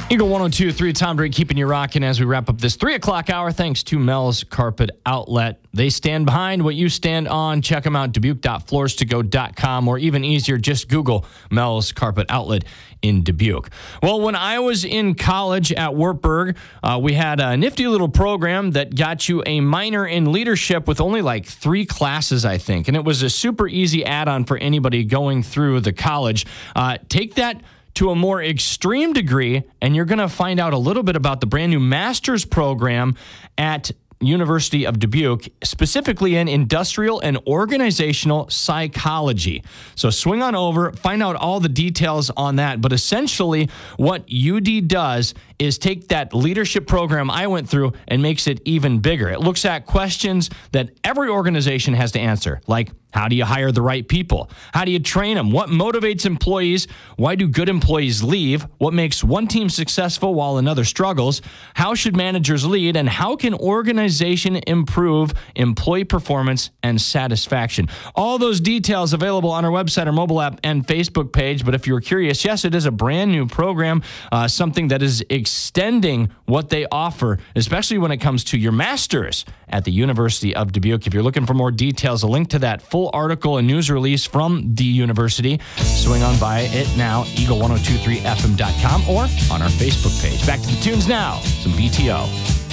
Eagle 102.3, Tom Drake keeping you rocking as we wrap up this 3 o'clock hour. Thanks to Mel's Carpet Outlet. They stand behind what you stand on. Check them out, Dubuque.floorstogo.com, or even easier, just Google Mel's Carpet Outlet in Dubuque. Well, when I was in college at Wartburg, we had a nifty little program that got you a minor in leadership with only like 3 classes, I think. And it was a super easy add-on for anybody going through the college. Take that to a more extreme degree, and you're going to find out a little bit about the brand new master's program at University of Dubuque, specifically in industrial and organizational psychology. So swing on over, find out all the details on that. But essentially, what UD does is take that leadership program I went through and makes it even bigger. It looks at questions that every organization has to answer, like how do you hire the right people? How do you train them? What motivates employees? Why do good employees leave? What makes one team successful while another struggles? How should managers lead? And how can organization improve employee performance and satisfaction? All those details available on our website, our mobile app, and Facebook page. But if you're curious, yes, it is a brand new program, something that is extending what they offer, especially when it comes to your master's at the University of Dubuque. If you're looking for more details, a link to that full article and news release from the university, swing on by it now, eagle1023fm.com, or on our Facebook page. Back to the tunes now, some BTO.